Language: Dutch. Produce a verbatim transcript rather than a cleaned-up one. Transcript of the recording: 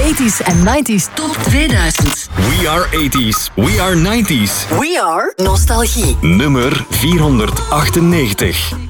tachtiger en negentiger Top tweeduizend. We are eighties, we are nineties. We are Nostalgie. Nummer vierhonderdachtennegentig.